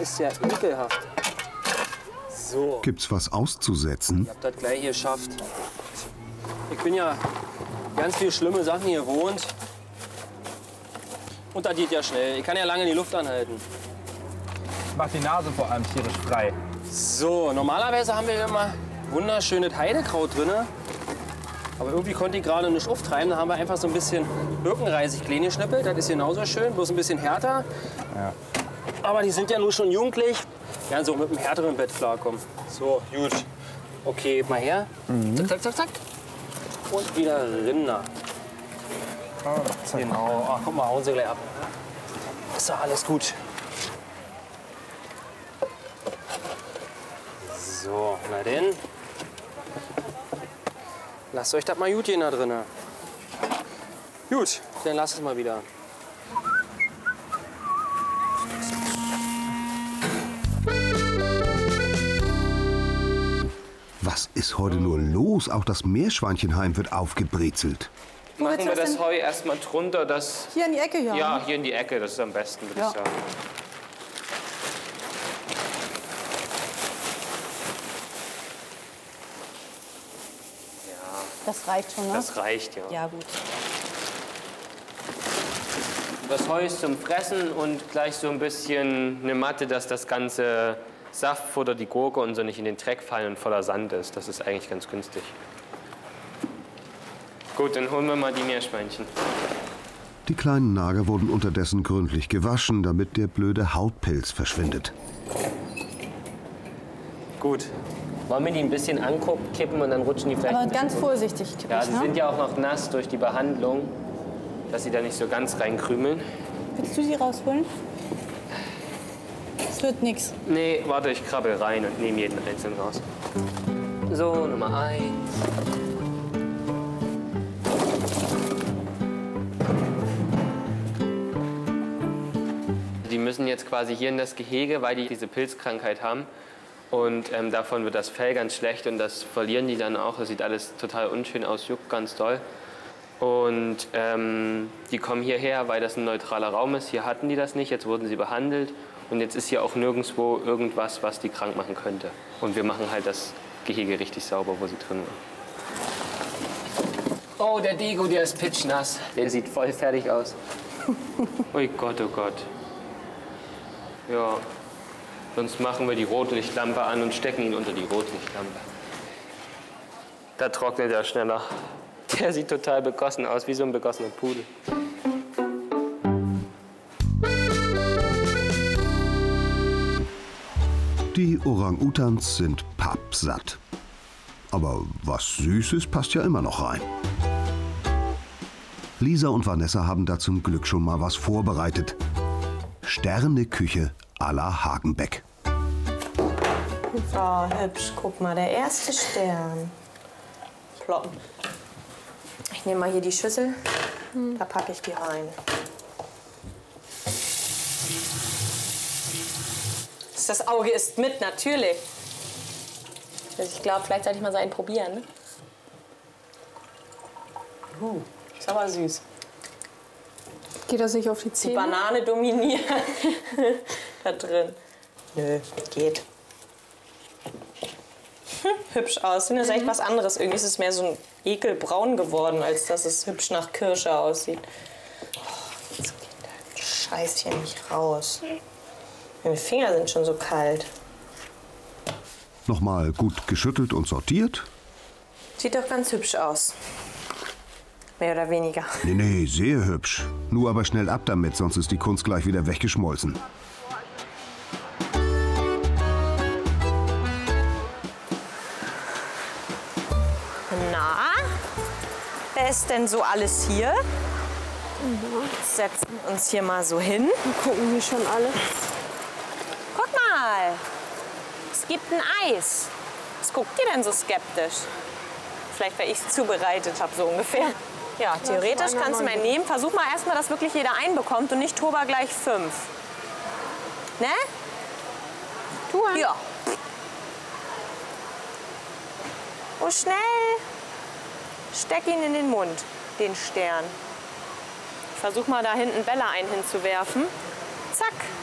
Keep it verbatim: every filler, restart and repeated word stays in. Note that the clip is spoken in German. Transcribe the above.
ist ja ekelhaft. So. Gibt's was auszusetzen? Ich hab das gleich geschafft. Ich bin ja ganz viele schlimme Sachen hier gewohnt. Und das geht ja schnell. Ich kann ja lange die Luft anhalten. Macht die Nase vor allem tierisch frei. So, normalerweise haben wir hier immer wunderschönes Heidekraut drin. Aber irgendwie konnte ich gerade nicht auftreiben. Da haben wir einfach so ein bisschen Birkenreisig klein geschnippelt. Das ist genauso schön, bloß ein bisschen härter. Ja. Aber die sind ja nur schon jugendlich. Ja, so mit einem härteren Bett klarkommen. So, gut. Okay, mal her. Mhm. Zack, zack, zack, zack. Und wieder Rinder. Oh, genau. Ach, guck mal, hauen sie gleich ab. Ist doch alles gut. So, na denn. Lasst euch das mal gut gehen da drin. Gut, dann lasst es mal wieder. Was ist heute nur los? Auch das Meerschweinchenheim wird aufgebrezelt. Machen wir das Heu erstmal drunter. Das hier in die Ecke, ja? Ja, hier in die Ecke. Das ist am besten, würde ja. ich sagen. Das reicht schon, ne? Das reicht, ja. Ja, gut. Das Heu ist zum Fressen und gleich so ein bisschen eine Matte, dass das ganze Saftfutter, die Gurke und so nicht in den Dreck fallen und voller Sand ist. Das ist eigentlich ganz günstig. Gut, dann holen wir mal die Meerschweinchen. Die kleinen Nager wurden unterdessen gründlich gewaschen, damit der blöde Hautpilz verschwindet. Gut. Wollen wir die ein bisschen angucken, kippen und dann rutschen die vielleicht. Aber ganz vorsichtig kippen. Ja, sie sind ja auch noch nass durch die Behandlung, dass sie da nicht so ganz reinkrümeln. Willst du sie rausholen? Es wird nichts. Nee, warte, ich krabbel rein und nehme jeden einzeln raus. So, Nummer eins. Die müssen jetzt quasi hier in das Gehege, weil die diese Pilzkrankheit haben. Und ähm, davon wird das Fell ganz schlecht und das verlieren die dann auch. Das sieht alles total unschön aus, juckt ganz doll. Und ähm, die kommen hierher, weil das ein neutraler Raum ist. Hier hatten die das nicht, jetzt wurden sie behandelt. Und jetzt ist hier auch nirgendwo irgendwas, was die krank machen könnte. Und wir machen halt das Gehege richtig sauber, wo sie drin waren. Oh, der Dego, der ist pitschnass. Der sieht voll fertig aus. Oh Gott, oh Gott. Ja. Sonst machen wir die Rotlichtlampe an und stecken ihn unter die Rotlichtlampe. Da trocknet er schneller. Der sieht total begossen aus, wie so ein begossener Pudel. Die Orang-Utans sind pappsatt. Aber was Süßes passt ja immer noch rein. Lisa und Vanessa haben da zum Glück schon mal was vorbereitet. Sterneküche à la Hagenbeck. Oh, hübsch. Guck mal, der erste Stern. Ploppen. Ich nehme mal hier die Schüssel. Da packe ich die rein. Das Auge isst mit, natürlich. Also ich glaube, vielleicht sollte ich mal so einen probieren. Ne? Uh, ist aber süß. Geht das nicht auf die Zähne? Die Banane dominiert da drin. Nö, geht. Hm, hübsch aus. Das ist echt was anderes. Irgendwie ist es mehr so ein ekelbraun geworden, als dass es hübsch nach Kirsche aussieht. Oh, jetzt geht der Scheiß hier nicht raus. Meine Finger sind schon so kalt. Nochmal gut geschüttelt und sortiert. Sieht doch ganz hübsch aus. Mehr oder weniger. Nee, nee, sehr hübsch. Nur aber schnell ab damit, sonst ist die Kunst gleich wieder weggeschmolzen. Na, wer ist denn so alles hier? Setzen uns hier mal so hin. Wir gucken die schon alle. Guck mal, es gibt ein Eis. Was guckt ihr denn so skeptisch? Vielleicht, weil ich es zubereitet habe, so ungefähr. Ja, theoretisch kannst du mal nehmen. Versuch mal erstmal, dass wirklich jeder einbekommt und nicht Toba gleich fünf. Ne? Tu ein. Ja. Oh, schnell. Steck ihn in den Mund, den Stern. Ich versuch mal, da hinten Bälle ein hinzuwerfen. Zack.